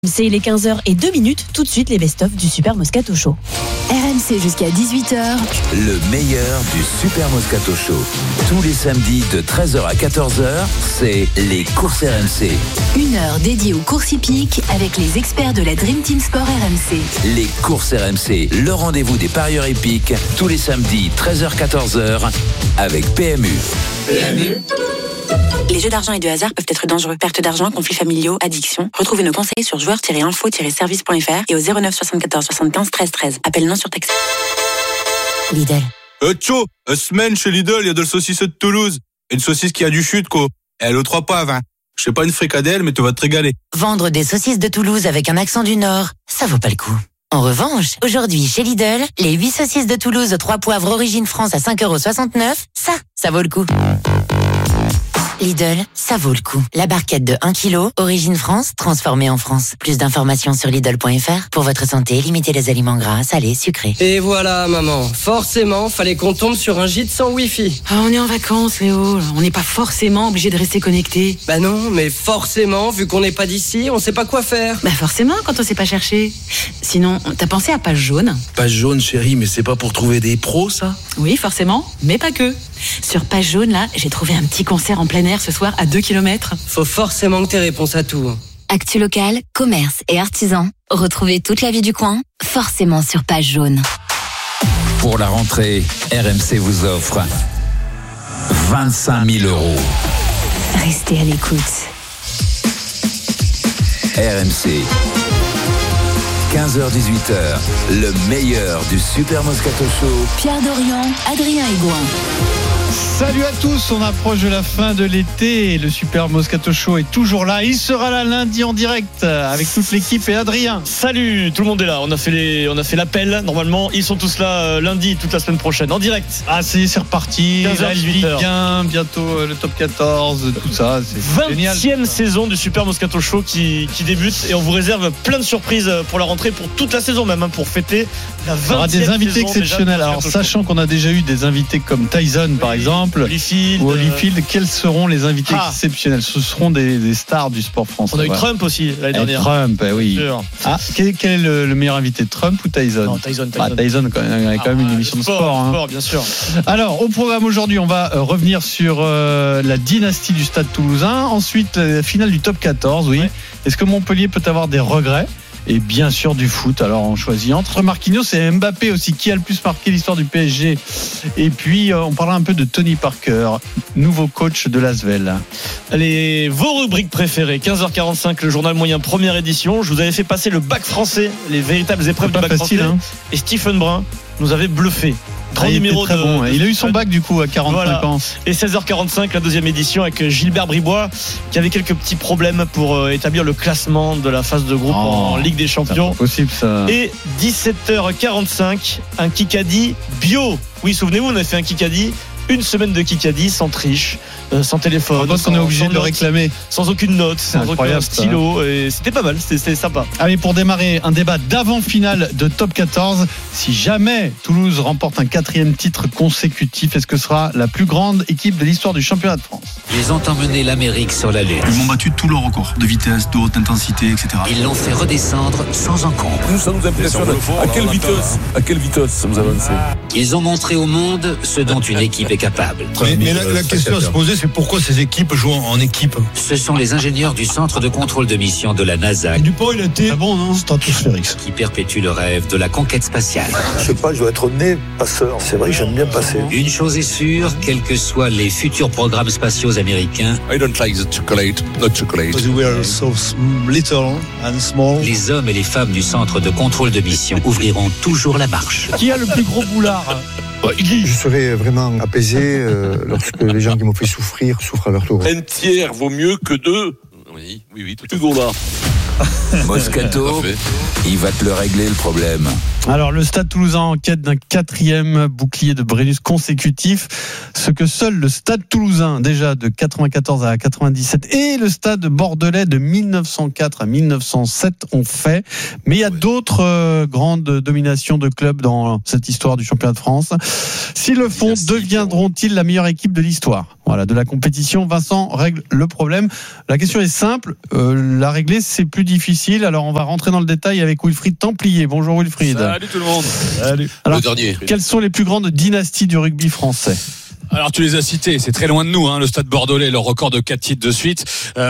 C'est les 15h02, tout de suite les best-of du Super Moscato Show. RMC jusqu'à 18h. Le meilleur du Super Moscato Show. Tous les samedis de 13h à 14h, c'est les courses RMC. Une heure dédiée aux courses hippiques avec les experts de la Dream Team Sport RMC. Les courses RMC, le rendez-vous des parieurs hippiques, tous les samedis 13h-14h avec PMU. Les jeux d'argent et de hasard peuvent être dangereux. Perte d'argent, conflits familiaux, addiction. Retrouvez nos conseils sur joueurs-info-service.fr et au 09 74 75 13 13. Appel non surtaxé. Lidl. Tcho, semaine chez Lidl, il y a de la saucisse de Toulouse. Une saucisse qui a du chute, quoi. Elle aux 3 poivres, hein. Je sais pas une fricadelle, mais tu vas te régaler. Vendre des saucisses de Toulouse avec un accent du Nord, ça vaut pas le coup. En revanche, aujourd'hui chez Lidl, les 8 saucisses de Toulouse 3 poivres origine France à 5,69 €, ça vaut le coup. Lidl, ça vaut le coup. La barquette de 1 kg, origine France, transformée en France. Plus d'informations sur Lidl.fr. Pour votre santé, limitez les aliments gras, salés, sucrés. Et voilà, maman. Forcément, fallait qu'on tombe sur un gîte sans Wi-Fi. Ah, on est en vacances, Léo. On n'est pas forcément obligé de rester connecté. Bah non, mais forcément, vu qu'on n'est pas d'ici, on sait pas quoi faire. Bah forcément, quand on sait pas chercher. Sinon, t'as pensé à Page Jaune? Page Jaune, chérie, mais c'est pas pour trouver des pros, ça? Oui, forcément, mais pas que. Sur Page Jaune, là, j'ai trouvé un petit concert en plein air ce soir à 2 km. Faut forcément que t'aies réponse à tout. Actu local, commerce et artisans. Retrouvez toute la vie du coin, forcément sur Page Jaune. Pour la rentrée, RMC vous offre 25 000 €. Restez à l'écoute. RMC. 15h-18h, le meilleur du Super Moscato Show. Pierre Dorian, Adrien Aigouin. Salut à tous, on approche de la fin de l'été et le Super Moscato Show est toujours là. Il sera là lundi en direct avec toute l'équipe et Adrien. Salut, tout le monde est là. On a fait l'appel. Normalement, ils sont tous là lundi, toute la semaine prochaine, en direct. Ah, c'est reparti. 15h-18h. Bientôt le top 14, tout ça. C'est génial. 20e saison du Super Moscato Show qui débute et on vous réserve plein de surprises pour la rentrée, pour toute la saison même, pour fêter la 20e saison. Il y aura des invités exceptionnels. Alors, sachant qu'on a déjà eu des invités comme Tyson, par exemple. Holyfield, quels seront les invités exceptionnels? Ce seront des stars du sport français. On a eu Trump aussi l'année dernière. Trump, oui. Quel est le meilleur invité, Trump ou Tyson? Non, Tyson. Tyson, il y a quand même une émission de sport. Sport, bien sûr. Alors, au programme aujourd'hui, on va revenir sur la dynastie du Stade Toulousain. Ensuite, la finale du top 14, oui. Ouais. Est-ce que Montpellier peut avoir des regrets? Et bien sûr du foot. Alors on choisit entre Marquinhos et Mbappé aussi, qui a le plus marqué l'histoire du PSG. Et puis on parlera un peu de Tony Parker, nouveau coach de l'Asvel. Allez, vos rubriques préférées. 15h45, le journal moyen, première édition. Je vous avais fait passer le bac français, les véritables épreuves du bac français. Et Stephen Brun nous avait bluffé. Grand numéro de bon. Il a eu son bac du coup à 45 ans. Et 16h45, la deuxième édition avec Gilbert Bribois qui avait quelques petits problèmes pour établir le classement de la phase de groupe en Ligue des Champions. C'est possible ça. Et 17h45, un Kikadi bio. Oui, souvenez-vous, on a fait un Kikadi. Une semaine de Kikadi sans triche, sans téléphone. On est obligé de le réclamer. Sans aucune note, sans aucun stylo. Et c'était pas mal, c'était sympa. Allez, pour démarrer un débat d'avant-finale de top 14, si jamais Toulouse remporte un 4e titre consécutif, est-ce que ce sera la plus grande équipe de l'histoire du championnat de France? Ils ont emmené l'Amérique sur la Lune. Ils ont battu tous leurs records de vitesse, de haute intensité, etc. Ils l'ont fait redescendre sans encombre. Nous, ça nous impressionne. À quelle vitesse ça vous avancez? Ils ont montré au monde ce dont une équipe est capable. Mais la question à se poser, c'est pourquoi ces équipes jouent en équipe? Ce sont les ingénieurs du centre de contrôle de mission de la NASA. Dupont, il a été bon, non? Stratosphérique. Qui perpétue le rêve de la conquête spatiale. Je sais pas, je dois être né passeur. C'est vrai que j'aime bien passer. Une chose est sûre, quels que soient les futurs programmes spatiaux américains, I don't like the chocolate, not chocolate. Because we are so little and small. Les hommes et les femmes du centre de contrôle de mission ouvriront toujours la marche. Qui a le plus gros boulard? Je serais vraiment apaisé lorsque les gens qui m'ont fait souffrir souffrent à leur tour. Un tiers vaut mieux que 2. Oui, tout Hugo là. Moscato, il va te le régler le problème. Alors le Stade Toulousain en quête d'un 4e bouclier de Brennus consécutif, ce que seul le Stade Toulousain déjà de 94 à 97 et le Stade Bordelais de 1904 à 1907 ont fait. Mais il y a d'autres grandes dominations de clubs dans cette histoire du championnat de France. S'ils le font, deviendront-ils la meilleure équipe de l'histoire? Voilà, de la compétition. Vincent règle le problème. La question est simple. La régler, c'est plus difficile. Alors, on va rentrer dans le détail avec Wilfried Templier. Bonjour Wilfried. Salut tout le monde. Salut. Alors, le dernier. Quelles sont les plus grandes dynasties du rugby français ? Alors tu les as cités, c'est très loin de nous, le Stade Bordelais, leur record de 4 titres de suite.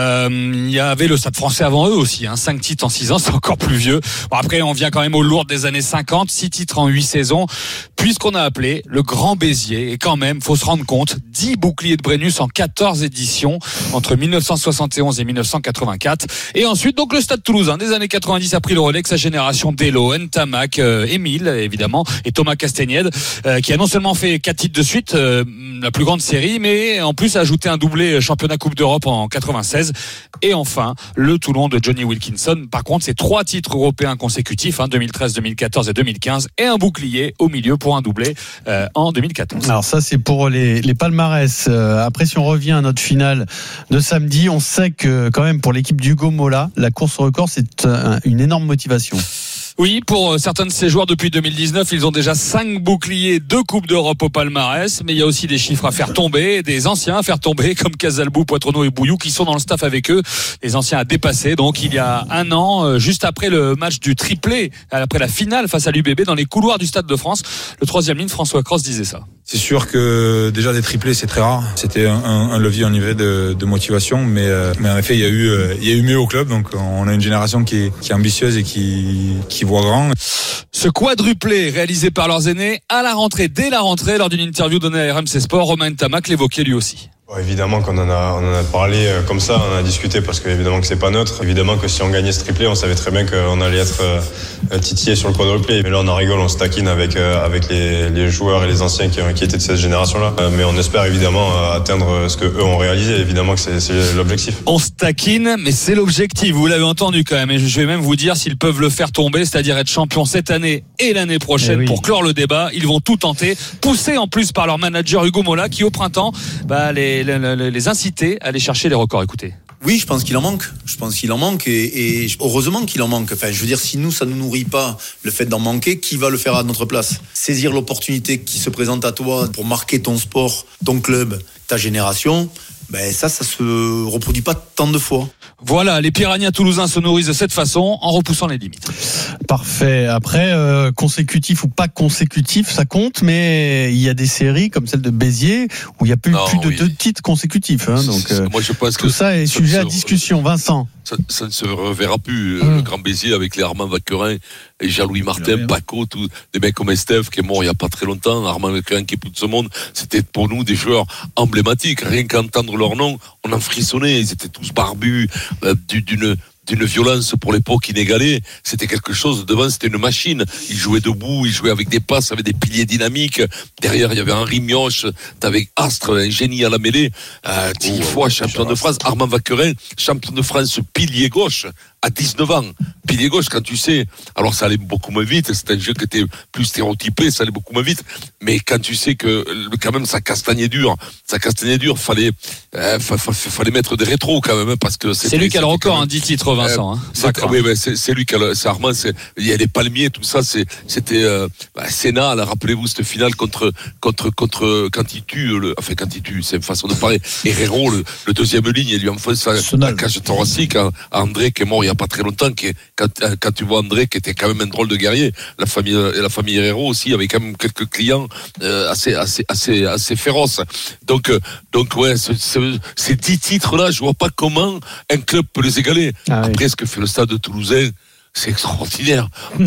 Il y avait le Stade Français avant eux aussi, 5 titres en 6 ans, c'est encore plus vieux. Bon, après on vient quand même aux lourdes des années 50, 6 titres en 8 saisons, puisqu'on a appelé le Grand Béziers. Et quand même, faut se rendre compte, 10 boucliers de Brennus en 14 éditions entre 1971 et 1984. Et ensuite donc le Stade Toulousain des années 90 a pris le relais avec sa génération d'Elo, Ntamak, Émile évidemment et Thomas Castagnède, qui a non seulement fait 4 titres de suite, la plus grande série, mais en plus a ajouté un doublé championnat Coupe d'Europe en 96. Et enfin, le Toulon de Johnny Wilkinson. Par contre, c'est 3 titres européens consécutifs, 2013, 2014 et 2015, et un bouclier au milieu pour un doublé en 2014. Alors ça, c'est pour les palmarès. Après, si on revient à notre finale de samedi, on sait que quand même pour l'équipe d'Hugo Mola, la course au record, c'est une énorme motivation. Oui, pour certains de ces joueurs depuis 2019, ils ont déjà 5 boucliers, 2 Coupes d'Europe au palmarès, mais il y a aussi des chiffres à faire tomber, des anciens à faire tomber, comme Casalbou, Poitrenaud et Bouillou, qui sont dans le staff avec eux. Les anciens à dépasser, donc il y a un an, juste après le match du triplé, après la finale face à l'UBB, dans les couloirs du Stade de France, le 3e ligne, François Cross, disait ça. C'est sûr que déjà des triplés c'est très rare. C'était un levier en niveau de motivation, mais en effet il y a eu mieux au club. Donc on a une génération qui est ambitieuse et qui voit grand. Ce quadruplé réalisé par leurs aînés à la rentrée, dès la rentrée, lors d'une interview donnée à RMC Sport, Romain Ntamak l'évoquait lui aussi. Évidemment qu'on en a parlé comme ça, on en a discuté parce que évidemment que c'est pas neutre. Évidemment que si on gagnait ce triplé, on savait très bien qu'on allait être titillé sur le quadruplé. Mais là on en rigole, on se taquine avec les joueurs et les anciens qui étaient de cette génération-là. Mais on espère évidemment atteindre ce que eux ont réalisé. Évidemment que c'est l'objectif. On se taquine, mais c'est l'objectif. Vous l'avez entendu quand même. Et je vais même vous dire s'ils peuvent le faire tomber, c'est-à-dire être champion cette année et l'année prochaine pour clore le débat. Ils vont tout tenter, poussés en plus par leur manager Hugo Mola, qui au printemps les inciter à aller chercher les records. Écoutez. Oui, je pense qu'il en manque. Et heureusement qu'il en manque. Enfin, je veux dire, si nous, ça nous nourrit pas le fait d'en manquer, qui va le faire à notre place ? Saisir l'opportunité qui se présente à toi pour marquer ton sport, ton club, ta génération, ça se reproduit pas tant de fois. Voilà, les Piranhas toulousains se nourrissent de cette façon en repoussant les limites. Parfait. Après, consécutif ou pas consécutif, ça compte, mais il y a des séries comme celle de Béziers où il y a plus de 2 titres consécutifs. Donc, moi, je pense tout ça est sujet à discussion. Vincent. Ça ne se reverra plus, le Grand Béziers avec les Armand Vacquerin et Jean-Louis Martin, Paco, tous des mecs comme Estève qui est mort il n'y a pas très longtemps, Armand Vacquerin qui est plus de ce monde. C'était pour nous des joueurs emblématiques. Rien qu'entendre leur nom, on en frissonnait. Ils étaient tous barbus, d'une violence pour l'époque inégalée. C'était quelque chose. Devant, c'était une machine. Ils jouaient debout, ils jouaient avec des passes, avec des piliers dynamiques. Derrière, il y avait Henri Mioche. T'avais Astre, un génie à la mêlée. 10 fois champion de France. Armand Vacquerin, champion de France, pilier gauche. À 19 ans, pilier gauche, quand tu sais, alors ça allait beaucoup moins vite, c'était un jeu qui était plus stéréotypé, ça allait beaucoup moins vite, mais quand tu sais que, quand même, ça castagnait dur, fallait mettre des rétros, quand même, parce que c'est lui qui a le record, 10 titres, Vincent, c'est lui qui a c'est Armand, il y a les palmiers, tout ça, c'était, Sénat, là, rappelez-vous, cette finale contre, quand il tue, c'est une façon de parler, Herrero, le deuxième ligne, il lui enfonce la cage thoracique à André, qui est mort il y a pas très longtemps, quand tu vois André qui était quand même un drôle de guerrier, la famille Herrero aussi avait quand même quelques clients assez féroces. Donc ouais, ces 10 titres là, je vois pas comment un club peut les égaler. Après ce que fait le Stade de Toulousain, c'est extraordinaire.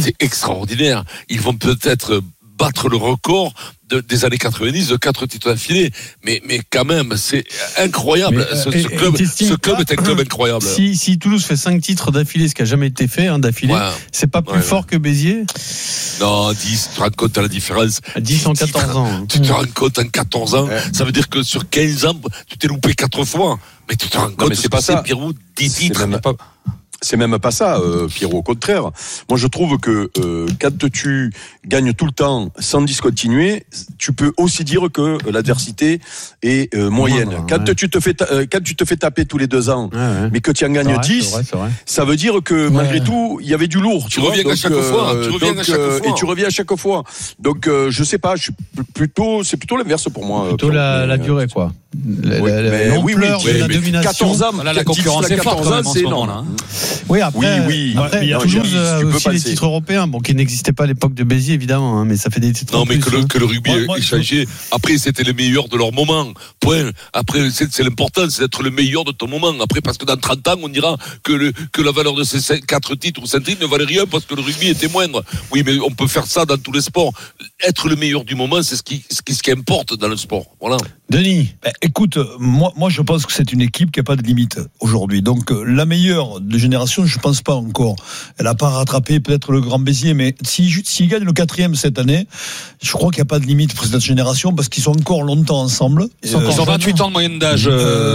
Ils vont peut-être battre le record des années 90 de 4 titres d'affilée, mais quand même c'est incroyable. Ce club est un club incroyable. Si Toulouse fait 5 titres d'affilée, ce qui a jamais été fait d'affilée, c'est pas plus fort que Béziers? Non, 10, tu te rends compte à la différence. 10 en 14 ans. Tu te rends compte en 14 ans, ça veut dire que sur 15 ans, tu t'es loupé 4 fois. Mais tu te rends compte, c'est pas ça, Pierrot, 10 titres. c'est même pas ça, Pierrot. Au contraire, moi je trouve que quand tu gagnes tout le temps sans discontinuer, tu peux aussi dire que l'adversité est moyenne. Quand tu te fais taper tous les 2 ans, mais que tu en gagnes 10, ça veut dire que malgré tout, il y avait du lourd. Tu reviens à chaque fois. Et tu reviens à chaque fois. Donc je sais pas, c'est plutôt l'inverse pour moi. Plutôt la durée, quoi. L'ampleur de la domination. 14 ans, là, la concurrence est forte quand même en ce moment-là. Oui, après Toulouse a aussi les titres européens, qui n'existaient pas à l'époque de Béziers, évidemment, mais ça fait des titres. Non, mais que le rugby ait changé. Après, c'était les meilleurs de leur moment. Point. Après, c'est l'important, c'est d'être le meilleur de ton moment. Après, parce que dans 30 ans, on dira que la valeur de ces 4 titres ou 5 titres ne valait rien parce que le rugby était moindre. Oui, mais on peut faire ça dans tous les sports. Être le meilleur du moment, c'est ce qui importe dans le sport. Voilà. Denis, écoute, moi je pense que c'est une équipe qui n'a pas de limite aujourd'hui. Donc la meilleure de génération, je pense pas encore. Elle n'a pas rattrapé peut-être le Grand Béziers, mais s'ils gagnent le 4e cette année, je crois qu'il n'y a pas de limite pour cette génération parce qu'ils sont encore longtemps ensemble. Ils ont 28 ans de moyenne d'âge.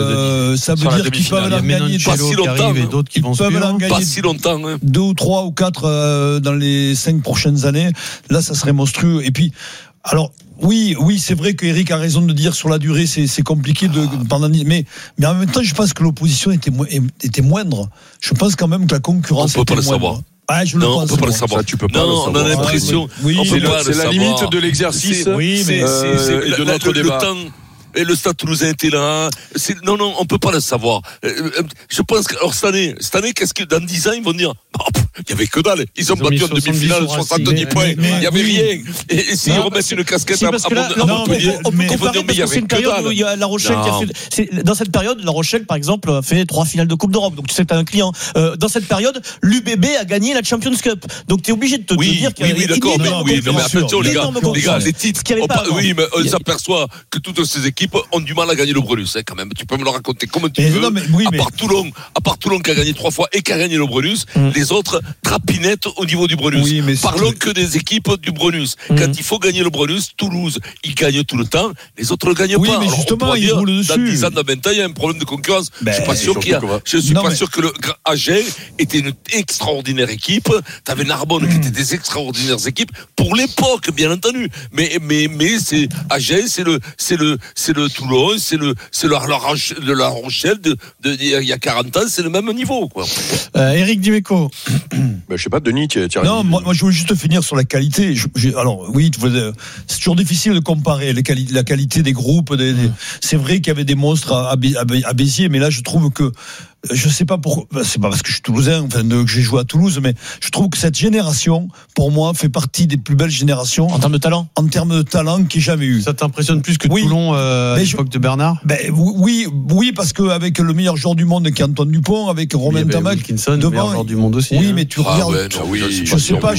Ça veut dire qu'ils peuvent en gagner pas si longtemps. Et d'autres qui vont suivre. Pas si longtemps. 2 ou 3 ou 4 dans les 5 prochaines années. Là, ça serait monstrueux. Et puis, alors, oui, c'est vrai qu'Éric a raison de dire sur la durée, c'est compliqué mais en même temps, je pense que l'opposition était moindre. Je pense quand même que la concurrence était moindre. On peut pas le savoir. On peut pas le savoir. Ça, tu peux pas le savoir. On a l'impression. C'est la limite de l'exercice. Oui, mais c'est de notre débat. Et le Stade Toulousain était là. Non, on peut pas le savoir. Je pense que, alors, cette année, qu'est-ce que, dans 10 ans, ils vont dire, il y avait que dalle. Ils ont battu en demi-finale 70 points. Il y avait rien. Et s'ils remettent une casquette à Montpellier, on peut comparer parce que c'est une période où il y a La Rochelle qui a fait, dans cette période, La Rochelle, par exemple, a fait 3 finales de Coupe d'Europe. Donc, tu sais que t'as un client. Dans cette période, l'UBB a gagné la Champions Cup. Donc, t'es obligé de te dire qu'il y a oui, d'accord. Mais attention, les gars, les titres. Oui, mais on s'aperçoit que toutes ces équipes ont du mal à gagner le Brennus, quand même. Tu peux me le raconter comme tu veux. À part Toulon qui a gagné 3 fois et qui a gagné le Brennus, les autres trapinettent au niveau du Brennus. Parlons que des équipes du Brennus. Quand il faut gagner le Brennus, Toulouse, ils gagnent tout le temps, les autres ne le gagnent pas. Mais justement, ils roulent dessus. Dans 10 ans, dans 20 ans, il y a un problème de concurrence. Je suis pas sûr que le Agen était une extraordinaire équipe. T'avais Narbonne qui était des extraordinaires équipes pour l'époque, bien entendu. Mais c'est Agen, c'est le Toulon, c'est La Rochelle il y a 40 ans, c'est le même niveau, quoi. Éric Dimeco. Je sais pas, Denis, tu as Non, moi je voulais juste finir sur la qualité. Alors oui, c'est toujours difficile de comparer la qualité des groupes. C'est vrai qu'il y avait des monstres à Béziers, mais là je trouve que je sais pas pourquoi, c'est pas parce que je suis toulousain, que j'ai joué à Toulouse, mais je trouve que cette génération, pour moi, fait partie des plus belles générations. En termes de talent? En termes de talent qu'il n'y ait jamais eu. Ça t'impressionne plus que Toulon à l'époque de Bernard? Oui, parce qu'avec le meilleur joueur du monde qui est Antoine Dupont, avec Romain Tamac devant. Le meilleur joueur du monde aussi. Oui, mais tu regardes. Je sais pas,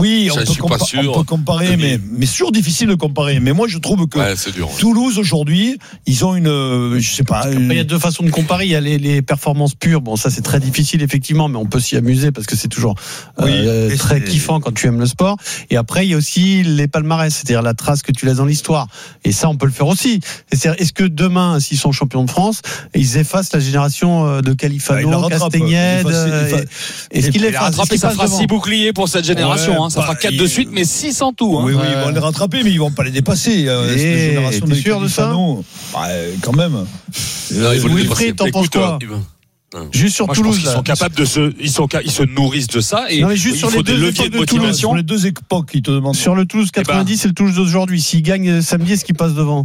on peut comparer, mais c'est toujours difficile de comparer. Mais moi, je trouve que Toulouse, aujourd'hui, ils ont je sais pas. Il y a 2 façons de comparer. Il y a les performances pures. Bon, ça c'est très difficile effectivement, mais on peut s'y amuser parce que c'est toujours très kiffant quand tu aimes le sport. Et après, il y a aussi les palmarès, c'est-à-dire la trace que tu laisses dans l'histoire. Et ça, on peut le faire aussi. Est-ce que demain, s'ils sont champions de France, ils effacent la génération de Califano, Castagnède? Est-ce qu'ils l'effacent? Ça fera 6 boucliers pour cette génération. Ça fera 4 de suite, mais 6 en tout. Oui, ils vont les rattraper, mais ils vont pas les dépasser. Cette génération de sûr de ça? Quand même. Wilfried, t'en penses quoi? Juste sur Toulouse, ils sont capables ils se nourrissent de ça et juste il sur faut des leviers de motivation. Sur les 2 époques, ils te demandent. Sur le Toulouse 90 et le Toulouse d'aujourd'hui, s'ils gagnent samedi, est-ce qu'ils passent devant?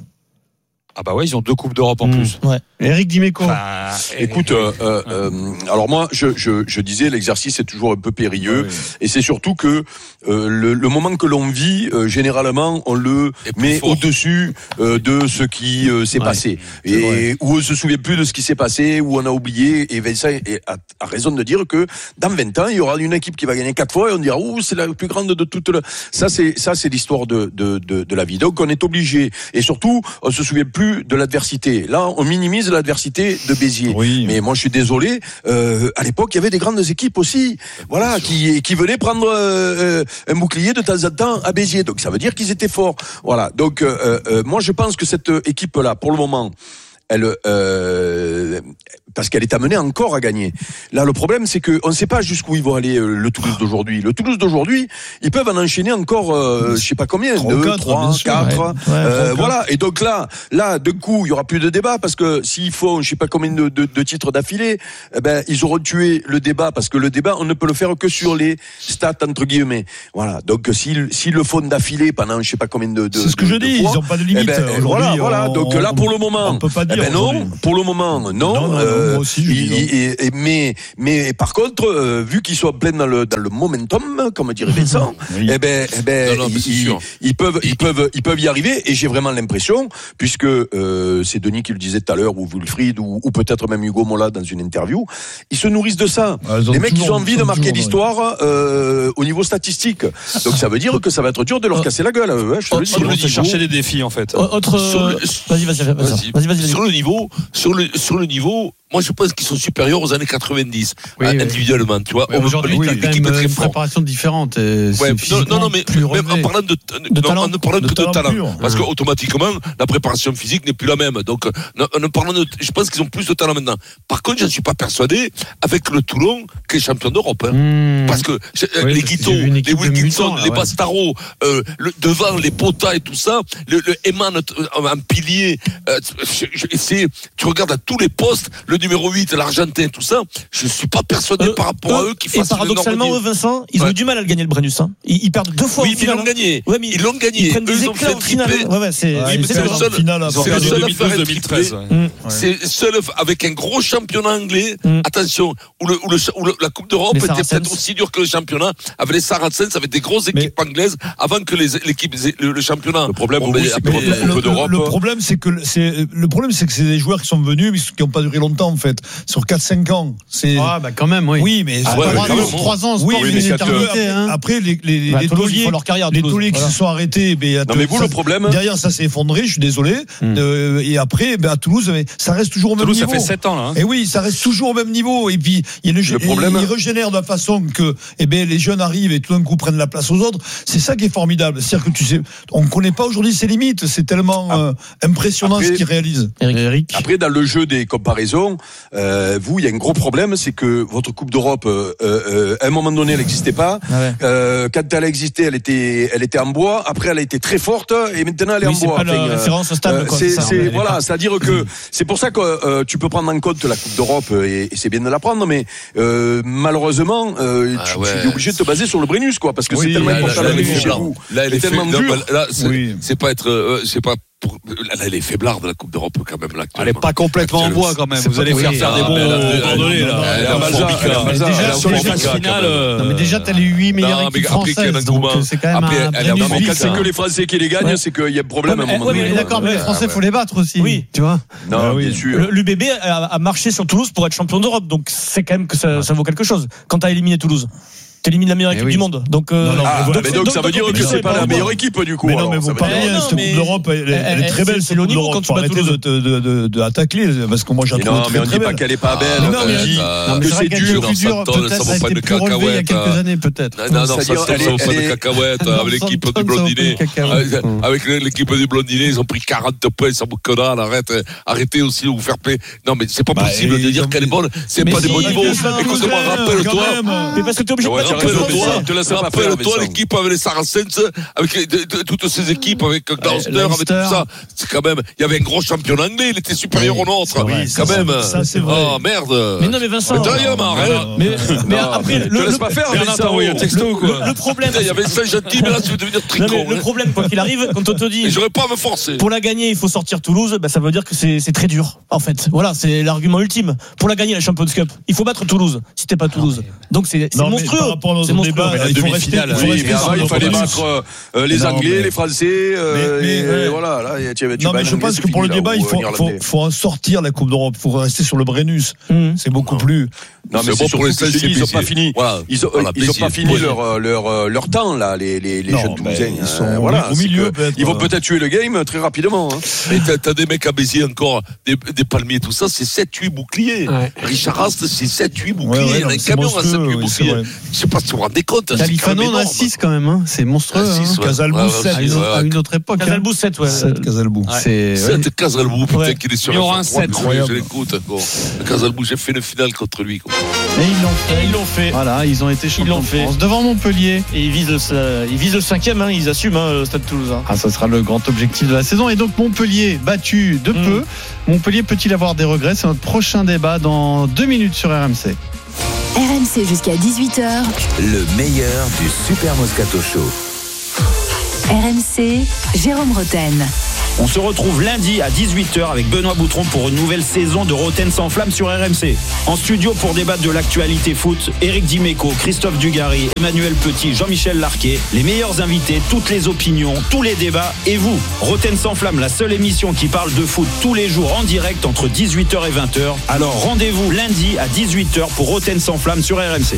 Ah bah ouais, ils ont 2 coupes d'Europe en plus. Ouais. Éric Dimeco. Écoute, alors moi, je disais, l'exercice est toujours un peu périlleux, et c'est surtout que le moment que l'on vit, généralement, on le met au-dessus de ce qui s'est passé, et où on se souvient plus de ce qui s'est passé, où on a oublié. Et Vincent a raison de dire que dans 20 ans, il y aura une équipe qui va gagner 4 fois, et on dira c'est la plus grande de toutes. Ça c'est l'histoire de la vie. Donc on est obligé, et surtout, on se souvient plus de l'adversité. Là, on minimise l'adversité de Béziers. Mais moi, je suis désolé. À l'époque, il y avait des grandes équipes aussi, qui venaient prendre un bouclier de temps en temps à Béziers. Donc, ça veut dire qu'ils étaient forts. Voilà. Donc, moi, je pense que cette équipe-là, pour le moment, parce qu'elle est amenée encore à gagner. Là, le problème, c'est que on ne sait pas jusqu'où ils vont aller, le Toulouse d'aujourd'hui. Le Toulouse d'aujourd'hui, ils peuvent en enchaîner encore, je sais pas combien, 2, 3, 4. Voilà. Et donc là, d'un coup, il y aura plus de débat parce que s'ils font, je sais pas combien de titres d'affilée, ils auront tué le débat parce que le débat, on ne peut le faire que sur les stats entre guillemets. Voilà. Donc s'ils le font d'affilée pendant, je sais pas combien de c'est ce que je dis. Ils n'ont pas de limite. Voilà. Donc là, pour le moment, on peut pas dire. Non. Pour le moment, non. Moi aussi, mais par contre, vu qu'ils sont pleins dans le momentum, comme dirait Vincent, ils peuvent y arriver. Et j'ai vraiment l'impression, puisque c'est Denis qui le disait tout à l'heure, ou Wilfried, ou peut-être même Hugo Mola dans une interview, ils se nourrissent de ça. Les mecs, ils ont envie de marquer l'histoire au niveau statistique. Donc ça veut dire que ça va être dur de leur casser la gueule. Je te le dis. Ils chercher des défis en fait. Vas-y. Sur le niveau, moi je pense qu'ils sont supérieurs aux années 90 individuellement, tu vois. Aujourd'hui, il y a quand même une préparation différente. Mais même en parlant de talent, ne parlant que de talent, parce que automatiquement la préparation physique n'est plus la même. Donc je pense qu'ils ont plus de talent maintenant. Par contre, je ne suis pas persuadé avec le Toulon qui est champion d'Europe, parce que les Guito, les Wilkinson, les Bastaro, devant les Pota et tout ça, le Eman en pilier, tu regardes à tous les postes, le numéro 8, l'Argentin, tout ça, je ne suis pas persuadé par rapport à eux qui fassent. Et paradoxalement, Vincent, ils ont eu du mal à le gagner le Brennus. Ils perdent 2 fois. Oui, mais ils l'ont gagné. Ils l'ont gagné. Ils prennent des éclats au final. C'est le seul à faire un triplé. C'est seul avec un gros championnat anglais. Attention, où la Coupe d'Europe était peut-être aussi dure que le championnat. Avec les Saracens, avec des grosses équipes anglaises, avant que l'équipe, le championnat. Le problème, le problème, c'est que c'est des joueurs qui sont venus, mais qui n'ont pas duré longtemps, en fait. Sur 4-5 ans. Quand même, oui. Oui, mais 3 ans, oui, après, les tauliers, les tauliers qui se sont arrêtés, le problème. Derrière, ça s'est effondré, je suis désolé. Et après, à Toulouse, ça reste toujours au même niveau. Ça fait 7 ans, là. Et oui, ça reste toujours au même niveau. Et puis, il régénère de la façon que, les jeunes arrivent et tout d'un coup prennent la place aux autres. C'est ça qui est formidable. C'est-à-dire que on ne connaît pas aujourd'hui ses limites. C'est tellement impressionnant ce qu'ils réalisent. Eric. Après, dans le jeu des comparaisons, il y a un gros problème, c'est que votre Coupe d'Europe, à un moment donné, elle n'existait pas. Quand elle a existé, elle était en bois. Après, elle a été très forte et maintenant elle est en bois. C'est pas la référence stable. C'est-à-dire que c'est pour ça que tu peux prendre en compte la Coupe d'Europe et c'est bien de la prendre, mais malheureusement, tu es obligé de te baser sur le Brennus, quoi, parce que c'est tellement important. Là, elle est tellement dure. Là, c'est pas être, c'est pas. Là, elle est faiblarde, la Coupe d'Europe, quand même. Là, elle n'est pas complètement en bois, quand même. Vous allez faire des bons Bordelais, là. Sur les phases finales. Mais déjà, t'as les 8 meilleures équipes françaises. Donc, c'est quand même quand c'est que les Français qui les gagnent, c'est qu'il y a un problème à un moment donné. Oui, d'accord, mais les Français, il faut les battre aussi. Oui, tu vois. Non, bien sûr. L'UBB a marché sur Toulouse pour être champion d'Europe. Donc, c'est quand même que ça vaut quelque chose. Quand t'as éliminé Toulouse. T'élimines la meilleure équipe du monde. Donc, donc ça veut dire que c'est pas la meilleure équipe du coup. Mais non, mais vous parlez, cette Coupe d'Europe, elle est très belle. C'est le niveau quand tu bats Toulouse. De attaquer, parce que moi j'ai trouvé très belle. Mais on dit pas qu'elle est pas belle. On dit que c'est dur. Peut-être ça a été plus relevé il y a quelques années, peut-être. Non, ça vaut pas de cacahuètes avec l'équipe du Blondinet. Avec l'équipe du Blondinet, ils ont pris 40 points, ça vous connard. Arrêtez aussi de vous faire paix. Non, mais c'est pas possible de dire qu'elle est bonne. C'est pas des bons niveaux. Écoute-moi, rappelle-toi. Mais parce que t'es obligé de Rappelle-toi l'équipe avec les Saracens, avec toutes ces équipes, avec Gloucester, avec tout ça. C'est quand même, il y avait un gros championnat anglais, il était supérieur au nôtre. Quand même. Ça, c'est vrai. Oh, merde. Mais non, mais Vincent. Mais après, te laisse pas faire, Vincent. Le problème. Il y avait Saint-Gentil, mais là, tu veux devenir tricot. Le problème, quoi qu'il arrive, quand on te dit. J'aurais pas à me forcer. Pour la gagner, il faut sortir Toulouse, ça veut dire que c'est très dur, en fait. Voilà, c'est l'argument ultime. Pour la gagner, la Champions Cup, il faut battre Toulouse, si t'es pas Toulouse. Donc c'est monstrueux. C'est monstrueux. Il faut rester. Il fallait battre les Anglais, les Français. Voilà. Non, mais je pense que pour le débat, il faut en sortir la Coupe d'Europe. Il faut rester sur le Brennus. C'est beaucoup plus. Non, mais c'est pour les ils n'ont pas fini. Ils ont pas fini leur temps là, les jeunes Toulousains. Ils sont au milieu. Ils vont peut-être tuer le game très rapidement. Et t'as des mecs à Béziers encore, des palmiers, tout ça, c'est 7-8 boucliers. Richard Rast, c'est 7-8 boucliers. Il y a un camion à 7-8 boucliers. Je sais pas si vous vous rendez compte. Califano, on a 6 quand même, hein. C'est monstrueux. 6, Casalbou, 7. À une autre époque. Casalbou, 7, ouais. 7 Casalbou. C'est 7 Casalbou, putain, qu'il est sur Il y aura un 7. Je l'écoute encore. Casalbou, j'ai fait une finale contre lui. Et ils l'ont fait. Voilà, ils ont été champions de France devant Montpellier. Et ils visent le 5e, hein, ils assument le Stade Toulousain. Ah, ça sera le grand objectif de la saison. Et donc Montpellier battu de peu. Montpellier peut-il avoir des regrets? C'est notre prochain débat dans 2 minutes sur RMC. RMC jusqu'à 18h. Le meilleur du Super Moscato Show. RMC, Jérôme Roten. On se retrouve lundi à 18h avec Benoît Boutron pour une nouvelle saison de Roten sans flamme sur RMC. En studio pour débattre de l'actualité foot, Éric Dimeco, Christophe Dugarry, Emmanuel Petit, Jean-Michel Larquet, les meilleurs invités, toutes les opinions, tous les débats et vous. Roten sans flamme, la seule émission qui parle de foot tous les jours en direct entre 18h et 20h. Alors rendez-vous lundi à 18h pour Roten sans flamme sur RMC.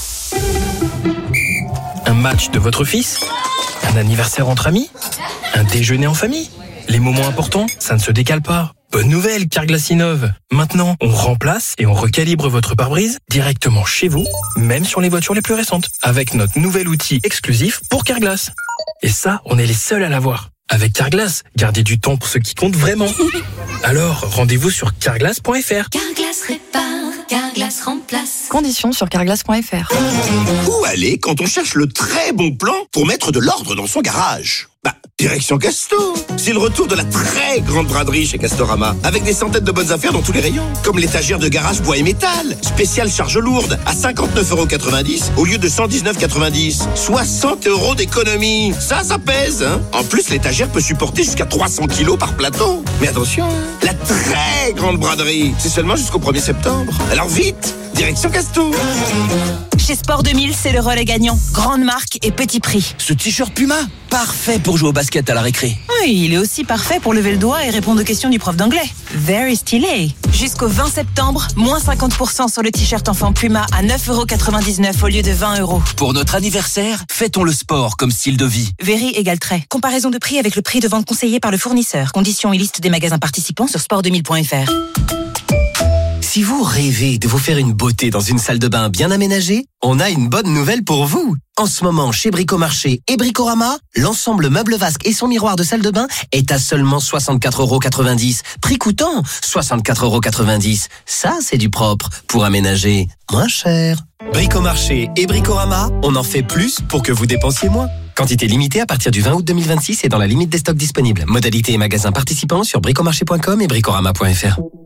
Un match de votre fils? Un anniversaire entre amis? Un déjeuner en famille? Les moments importants, ça ne se décale pas. Bonne nouvelle, Carglass innove. Maintenant, on remplace et on recalibre votre pare-brise directement chez vous, même sur les voitures les plus récentes, avec notre nouvel outil exclusif pour Carglass. Et ça, on est les seuls à l'avoir. Avec Carglass, gardez du temps pour ce qui compte vraiment. Alors, rendez-vous sur carglass.fr. Carglass répare, Carglass remplace. Conditions sur carglass.fr. Où aller quand on cherche le très bon plan pour mettre de l'ordre dans son garage? Direction Casto. C'est le retour de la très grande braderie chez Castorama, avec des centaines de bonnes affaires dans tous les rayons, comme l'étagère de garage bois et métal, spéciale charge lourde, à 59,90€ au lieu de 119,90€. 60 € d'économie. Ça pèse, hein. En plus, l'étagère peut supporter jusqu'à 300 kilos par plateau. Mais attention, la très grande braderie, c'est seulement jusqu'au 1er septembre. Alors vite, direction Casto. Chez Sport 2000, c'est le relais gagnant. Grande marque et petit prix. Ce t-shirt Puma, parfait pour jouer au basket à la récré. Oui, il est aussi parfait pour lever le doigt et répondre aux questions du prof d'anglais. Very stylé. Jusqu'au 20 septembre, moins 50% sur le t-shirt enfant Puma à 9,99€ au lieu de 20€. Pour notre anniversaire, fêtons le sport comme style de vie. Very égale trait. Comparaison de prix avec le prix de vente conseillé par le fournisseur. Conditions et liste des magasins participants sur sport2000.fr. Si vous rêvez de vous faire une beauté dans une salle de bain bien aménagée, on a une bonne nouvelle pour vous. En ce moment, chez Bricomarché et Bricorama, l'ensemble meuble vasque et son miroir de salle de bain est à seulement 64,90€. Prix coûtant 64,90€. Ça, c'est du propre pour aménager moins cher. Bricomarché et Bricorama, on en fait plus pour que vous dépensiez moins. Quantité limitée à partir du 20 août 2026 et dans la limite des stocks disponibles. Modalité et magasins participants sur bricomarché.com et bricorama.fr.